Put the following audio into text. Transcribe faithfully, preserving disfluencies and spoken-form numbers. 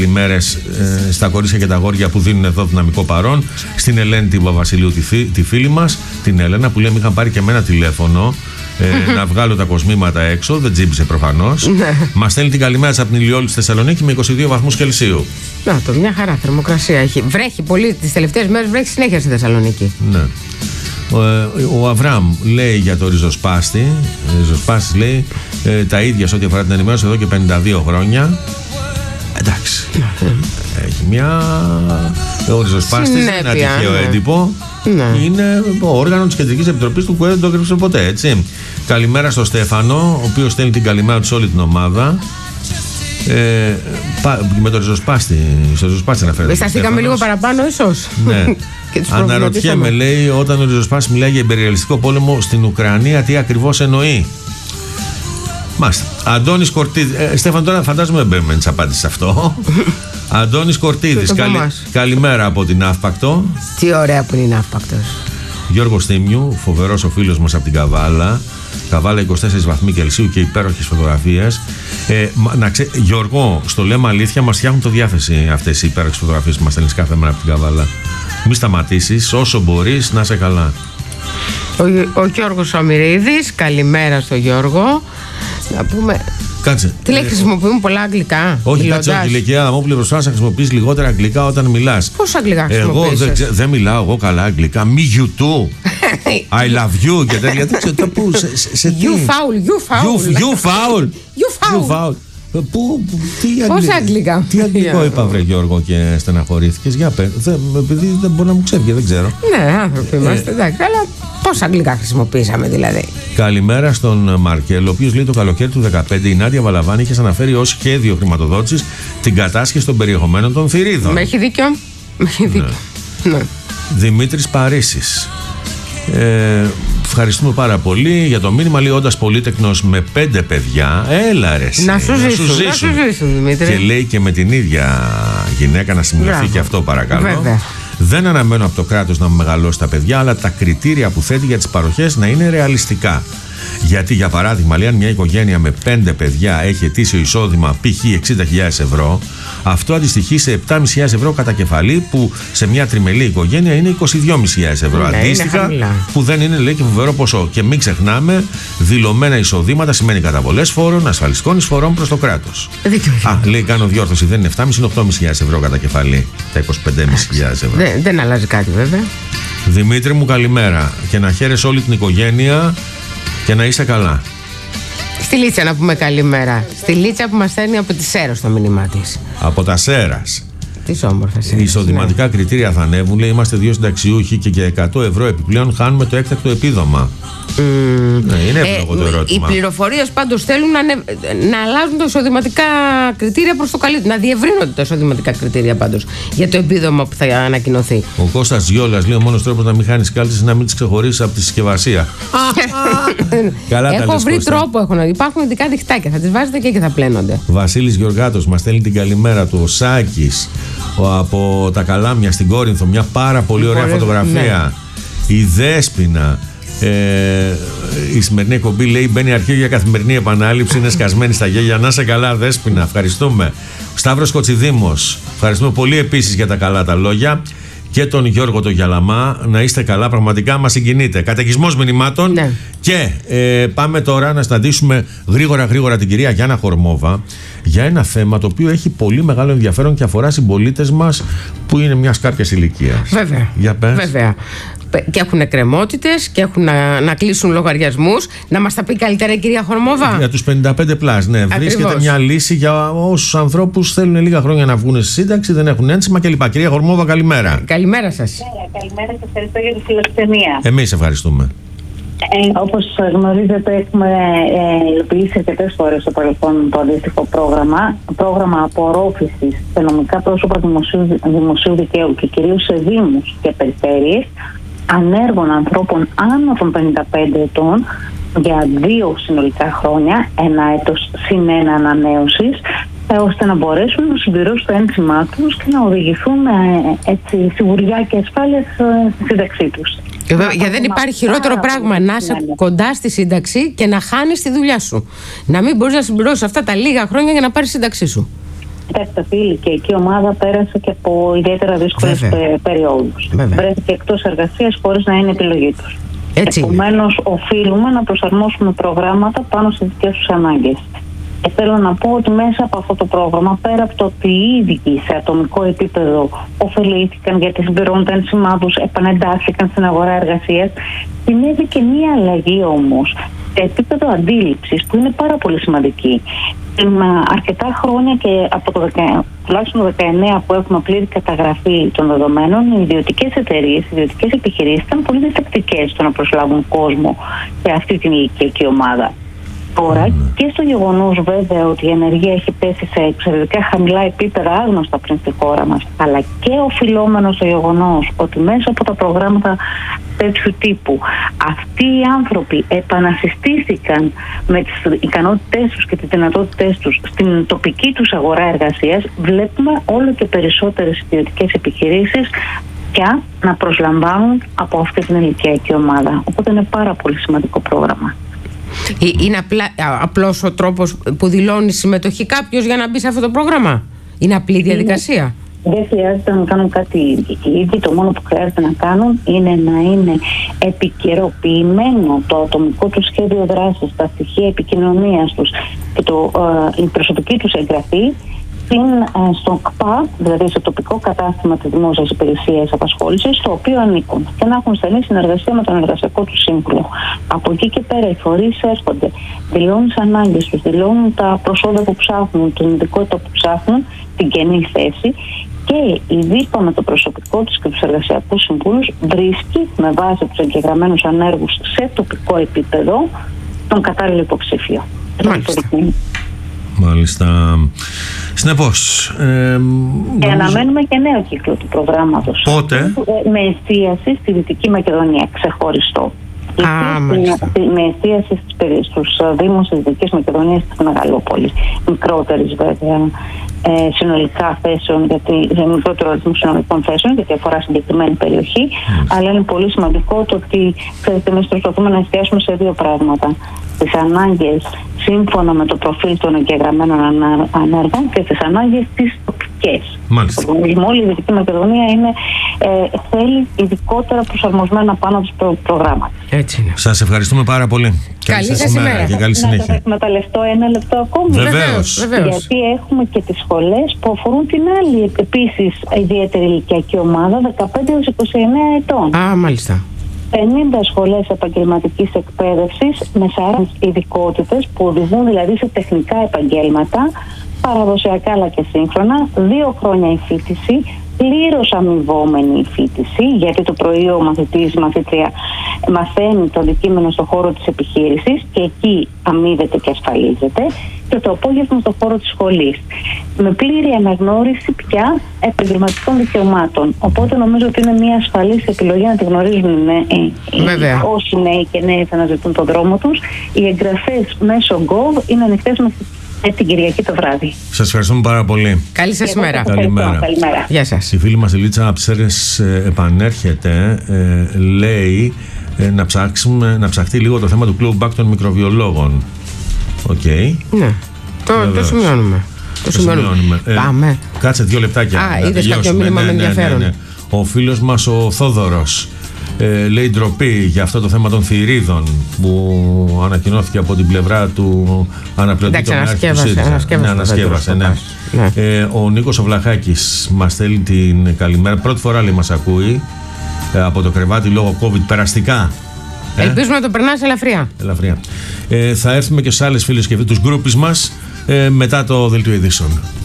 Ημέρες ε, στα κορίτσια και τα αγόρια που δίνουν εδώ δυναμικό παρόν. Στην Ελένη την Παπαβασιλείου, τη, φι, τη φίλη μας, την Έλενα, που λέει: είχαν πάρει και εμένα τηλέφωνο ε, να βγάλω τα κοσμήματα έξω. Δεν τζίμπησε προφανώς. Μας στέλνει την καλημέρα από την Ηλιόλου στη Θεσσαλονίκη με είκοσι δύο βαθμούς Κελσίου. Να το, μια χαρά θερμοκρασία έχει. Βρέχει πολύ τις τελευταίες μέρες, βρέχει συνέχεια στη Θεσσαλονίκη. Ναι. Ο, ο Αβραάμ λέει για το ριζοσπάστη. Ο ριζοσπάστης λέει ε, τα ίδια σε ό,τι αφορά την ενημέρωση εδώ και πενήντα δύο χρόνια. Εντάξει. Έχει μια. Ο ριζοσπάστης είναι ένα τυχαίο έντυπο. Ναι. Είναι όργανο της Κεντρικής Επιτροπής του ΚΟΕ, δεν το έκρυψε ποτέ, έτσι. Καλημέρα στο Στέφανο, ο οποίος στέλνει την καλημέρα του σε όλη την ομάδα. Ε, με το ριζοσπάστη. Στο ριζοσπάστη αναφέρεται. Σταθήκαμε λίγο παραπάνω, ίσως. Ναι. Αναρωτιέμαι, λέει, όταν ο ριζοσπάστης μιλάει για υπεριαλιστικό πόλεμο στην Ουκρανία, τι ακριβώς εννοεί. Μάλιστα. Αντώνης Κορτίδης. Ε, Στέφαν, τώρα φαντάζομαι δεν μπαίνουμε τις απάντηση σε αυτό. Αντώνης Κορτίδης. Καλη... Καλημέρα από την Αύπακτο. Τι ωραία που είναι η Ναύπακτος. Γιώργος Θήμιου, φοβερός ο φίλος μας από την Καβάλα. Καβάλα είκοσι τέσσερις βαθμοί Κελσίου και υπέροχες φωτογραφίες. Ε, να ξέ... Γιώργο, στο λέμε αλήθεια, μας φτιάχνουν το διάθεση αυτές οι υπέροχες φωτογραφίες που μας στέλνεις κάθε μέρα από την Καβάλα. Μην σταματήσεις, όσο μπορείς, να είσαι καλά. Ο, ο Γιώργος Αμυρίδης, καλημέρα στο Γιώργο. Να πούμε. Κάτσε. Τι λέει, χρησιμοποιούμε πολλά αγγλικά. Όχι, κάτσε. Ο Κιλικιά Αδαμόπουλε προσπάθησε να χρησιμοποιήσει λιγότερα αγγλικά όταν μιλάς. Πόσα αγγλικά χρησιμοποιείς? Εγώ δεν δε μιλάω εγώ καλά αγγλικά. Me you too. I love you και τέτοια. Δεν ξέρω πού. Σε τι. You foul, you foul. You foul. You foul. Πού, τι Πόσα αγγλικά. Τι αγγλικό είπα, βρε Γιώργο, και στεναχωρήθηκες? Για πες. Επειδή δεν μπορεί να μου ξέφυγε, δεν ξέρω. Ναι, άνθρωποι είμαστε, εντάξει, αλλά πόσα αγγλικά χρησιμοποίησαμε δηλαδή. Καλημέρα στον Μαρκέλο, ο οποίος λέει το καλοκαίρι του δεκαπέντε η Νάντια Βαλαβάνη είχε αναφέρει ως σχέδιο χρηματοδότησης την κατάσχεση των περιεχομένων των θηρίδων. Με έχει δίκιο. Με έχει δίκιο. Ναι. Ναι. Δημήτρης Παρίσης. Ε, ευχαριστούμε πάρα πολύ για το μήνυμα. Λέει, όντας πολύτεκνος με πέντε παιδιά, έλα ρε εσύ, να σου ζήσουν, να σου ζήσουν, να σου ζήσουν Δημήτρη. Και λέει και με την ίδια γυναίκα να σημειωθεί. Μπράβο. Και αυτό παρακαλώ. Βέβαια. Δεν αναμένω από το κράτος να μεγαλώσει τα παιδιά, αλλά τα κριτήρια που θέτει για τις παροχές να είναι ρεαλιστικά. Γιατί, για παράδειγμα, λέει, αν μια οικογένεια με πέντε παιδιά έχει ετήσιο εισόδημα π.χ. εξήντα χιλιάδες ευρώ, αυτό αντιστοιχεί σε επτά χιλιάδες πεντακόσια ευρώ κατά κεφαλή, που σε μια τριμελή οικογένεια είναι είκοσι δύο χιλιάδες πεντακόσια ευρώ. Ναι, αντίστοιχα, που δεν είναι, λέει, και φοβερό ποσό. Και μην ξεχνάμε, δηλωμένα εισοδήματα σημαίνει καταβολές φόρων, ασφαλιστικών εισφορών προς το κράτος. Α, λέει, κάνω διόρθωση, δεν είναι επτά χιλιάδες πεντακόσια, είναι οκτώ χιλιάδες πεντακόσια ευρώ κατά κεφαλή. Τα είκοσι πέντε χιλιάδες ευρώ. Δεν, δεν αλλάζει κάτι, βέβαια. Δημήτρη μου, καλημέρα. Και να χαίρεσαι όλη την οικογένεια. Και να είσαι καλά. Στη Λίτσα να πούμε καλημέρα. Στη Λίτσα που μας στέλνει από τη Σέρος το μήνυμά της. Από τα Σέρας. Τις όμορφες. Οι εισοδηματικά ναι. κριτήρια θα ανέβουν. Λέει, είμαστε δύο συνταξιούχοι και για εκατό ευρώ επιπλέον χάνουμε το έκτακτο επίδομα. Mm. Ναι, είναι εύλογο ε, το ερώτημα. Οι πληροφορίες πάντως θέλουν να, να αλλάζουν τα εισοδηματικά κριτήρια προς το καλύτερο. Να διευρύνονται τα εισοδηματικά κριτήρια πάντως για το επίδομα που θα ανακοινωθεί. Ο Κώστας Γιόλας λέει: ο μόνος τρόπος να μην χάνεις κάλτες είναι να μην τις ξεχωρίσεις από τη συσκευασία. Καλά, έχω βρει Κώστα. τρόπο. Έχω, υπάρχουν ειδικά διχτάκια. Θα τις βάζετε και εκεί θα πλένονται. Βασίλης Γεωργάτος μας στέλνει την καλημέρα του. Ο Σάκης από τα Καλάμια στην Κόρινθο. Μια πάρα πολύ ωραία Πολύ, φωτογραφία. Ναι. Η Δέσποινα. Ε, η σημερινή εκπομπή, λέει, μπαίνει αρχείο για καθημερινή επανάληψη. Είναι σκασμένη στα γέλια. Να σε καλά, Δέσποινα. Ευχαριστούμε. Σταύρος Κοτσιδήμος. Ευχαριστούμε πολύ επίσης για τα καλά τα λόγια. Και τον Γιώργο το Γιαλαμά. Να είστε καλά, πραγματικά μας συγκινείτε. Καταιγισμός μηνυμάτων. Ναι. Και ε, πάμε τώρα να συναντήσουμε γρήγορα γρήγορα την κυρία Γιάννα Χορμόβα για ένα θέμα το οποίο έχει πολύ μεγάλο ενδιαφέρον και αφορά συμπολίτες μας που είναι μιας κάποιας ηλικίας. Βέβαια. Για πες. Βέβαια. Και έχουν εκκρεμότητες και έχουν να, να κλείσουν λογαριασμούς. Να μας τα πει καλύτερα η κυρία Χορμόβα. Για τους πενήντα πέντε πλας, ναι. Ακριβώς. Βρίσκεται μια λύση για όσους ανθρώπους θέλουν λίγα χρόνια να βγουν στη σύνταξη, δεν έχουν ένσημα κλπ. Κυρία Χορμόβα, καλημέρα. Καλημέρα σας. Yeah, καλημέρα σας, ευχαριστώ για τη φιλοξενία. Εμείς ευχαριστούμε. Ε, όπως γνωρίζετε, έχουμε ε, υλοποιήσει αρκετές φορές στο παρελθόν το αντίστοιχο πρόγραμμα. Πρόγραμμα απορρόφησης σε νομικά πρόσωπα δημοσίου, δημοσίου δικαίου και κυρίως σε δήμους και περιφέρειες ανέργων ανθρώπων άνω των πενήντα πέντε ετών για δύο συνολικά χρόνια, ένα έτος συν ένα ανανέωσης, ώστε να μπορέσουν να συμπληρώσουν το ένσημά τους και να οδηγηθούν ε, έτσι, σιγουριά και ασφάλεια στη σύνταξή τους. Και βέβαια, γιατί δεν υπάρχει χειρότερο πράγμα να είσαι κοντά στη σύνταξη και να χάνεις τη δουλειά σου. Να μην μπορείς να συμπληρώσεις αυτά τα λίγα χρόνια για να πάρεις σύνταξή σου. Κοιτάξτε, αυτή η ηλικιακή ομάδα πέρασε και από ιδιαίτερα δύσκολες περιόδους. Βρέθηκε εκτός εργασίας χωρίς να είναι επιλογή τους. Επομένως, οφείλουμε να προσαρμόσουμε προγράμματα πάνω στις δικές τους ανάγκες. Και θέλω να πω ότι μέσα από αυτό το πρόγραμμα, πέρα από το ότι οι ίδιοι σε ατομικό επίπεδο ωφελήθηκαν γιατί συμπληρώνουν τα ένσημά τους, επανεντάχθηκαν στην αγορά εργασίας, συνέβη και μία αλλαγή όμως σε επίπεδο αντίληψης που είναι πάρα πολύ σημαντική. Με αρκετά χρόνια και από το δεκαεννιά, τουλάχιστον το δεκαεννιά που έχουμε πλήρη καταγραφή των δεδομένων, οι ιδιωτικές εταιρείες, οι ιδιωτικές επιχειρήσεις ήταν πολύ διστακτικές στο να προσλάβουν κόσμο σε αυτή την ηλικιακή ομάδα. Τώρα και στο γεγονός βέβαια ότι η ενεργεία έχει πέσει σε εξαιρετικά χαμηλά επίπεδα άγνωστα πριν στη χώρα μας, αλλά και οφειλόμενο στο γεγονός ότι μέσα από τα προγράμματα τέτοιου τύπου αυτοί οι άνθρωποι επανασυστήθηκαν με τις ικανότητές τους και τις δυνατότητές τους στην τοπική τους αγορά εργασίας, βλέπουμε όλο και περισσότερες ιδιωτικές επιχειρήσεις πια να προσλαμβάνουν από αυτή την ηλικιακή ομάδα. Οπότε είναι πάρα πολύ σημαντικό πρόγραμμα. Είναι απλά, απλώς ο τρόπος που δηλώνει συμμετοχή κάποιος για να μπει σε αυτό το πρόγραμμα? Είναι απλή διαδικασία? Είναι, δεν χρειάζεται να κάνουν κάτι οι ίδιοι. Το μόνο που χρειάζεται να κάνουν είναι να είναι επικαιροποιημένο το ατομικό του σχέδιο δράσης, τα στοιχεία επικοινωνίας τους και το, ε, η προσωπική τους εγγραφή στο ΚΠΑ, δηλαδή στο τοπικό κατάστημα της Δημόσιας Υπηρεσίας Απασχόλησης, στο οποίο ανήκουν, και να έχουν στενή συνεργασία με τον εργασιακό του σύμβουλο. Από εκεί και πέρα οι φορείς έρχονται, δηλώνουν τις ανάγκες τους, δηλώνουν τα προσόντα που ψάχνουν, την ειδικότητα που ψάχνουν, την κενή θέση, και η ΔΥΠΑ με το προσωπικό τους και τους εργασιακούς συμβούλους βρίσκει με βάση τους εγγεγραμμένους ανέργους σε τοπικό επίπεδο τον κατάλληλο υποψήφιο. Μάλιστα. Μάλιστα. Συνεπώς, ε, και νομίζω... αναμένουμε και νέο κύκλο του προγράμματος. Πότε? Με εστίαση στη Δυτική Μακεδονία, ξεχωριστό. Α, με εστίαση στους δήμους της Δυτικής Μακεδονίας της Μεγαλούπολης. Μικρότερης βέβαια ε, συνολικά θέσεων, γιατί σε μικρότερο αριθμό συνολικών θέσεων, γιατί αφορά συγκεκριμένη περιοχή. Mm. Αλλά είναι πολύ σημαντικό το ότι, ξέρετε, εμείς προσπαθούμε να εστιάσουμε σε δύο πράγματα. Τις ανάγκες σύμφωνα με το προφίλ των εγγεγραμμένων ανέργων και τις ανάγκες τις τοπικές. Μάλιστα. Όλη η Δυτική Μακεδονία είναι, ε, θέλει ειδικότερα προσαρμοσμένα πάνω από το προγράμμα. Έτσι είναι. Σας ευχαριστούμε πάρα πολύ. Καλή σας ημέρα και καλή συνέχεια. Να σας εκμεταλλευτώ ένα λεπτό ακόμη. Βεβαίως. Γιατί έχουμε και τις σχολές που αφορούν την άλλη επίσης ιδιαίτερη ηλικιακή ομάδα, δεκαπέντε έως είκοσι εννέα ετών. Α, μάλιστα. πενήντα σχολές επαγγελματικής εκπαίδευσης με σαράντα ειδικότητες που οδηγούν δηλαδή σε τεχνικά επαγγέλματα, παραδοσιακά αλλά και σύγχρονα, δύο χρόνια υφήτηση, πλήρως αμοιβόμενη υφήτηση, γιατί το πρωί ο μαθητής, η μαθήτρια μαθαίνει το αντικείμενο στον χώρο της επιχείρησης και εκεί αμείβεται και ασφαλίζεται, και το απόγευμα στον χώρο της σχολής. Με πλήρη αναγνώριση πια επαγγελματικών δικαιωμάτων. Οπότε νομίζω ότι είναι μια ασφαλής επιλογή να τη γνωρίζουν ε, ε, όσοι νέοι και νέοι θα αναζητούν τον δρόμο τους. Οι εγγραφές μέσω Gov είναι ανοιχτές μέχρι την Κυριακή το βράδυ. Σας ευχαριστούμε πάρα πολύ. Καλή σας ημέρα. Καλημέρα. Καλημέρα. Γεια σας. Η φίλη μας η Λίτσα Ψέρες ε, επανέρχεται, ε, λέει ε, να, ψάξουμε, να ψαχτεί λίγο το θέμα του club back των μικροβιολόγων. Οκ. Okay. Ναι, το, το σημειώνουμε. Το σημειώνουμε. Ε, Πάμε. Κάτσε δύο λεπτάκια. Α, είδες κάποιο μήνυμα με ενδιαφέρον. Ναι, ναι, ναι. Ο φίλος μας ο Θόδωρος ε, λέει ντροπή για αυτό το θέμα των θηρίδων που ανακοινώθηκε από την πλευρά του αναπληρωτή τομεάρχη του ΣΥΡΙΖΑ. Ναι, ανασκεύασε, ναι. Ναι. Ε, ο Νίκος ο Βλαχάκης μας στέλνει την καλημέρα. Πρώτη φορά λέει μας ακούει ε, από το κρεβάτι λόγω COVID περαστικά. Ε? Ελπίζουμε να το περνάς ελαφριά. ελαφριά. Ε, θα έρθουμε και σε άλλες φίλες και φίλους τους γκρούπις μας ε, μετά το δελτίο ειδήσεων.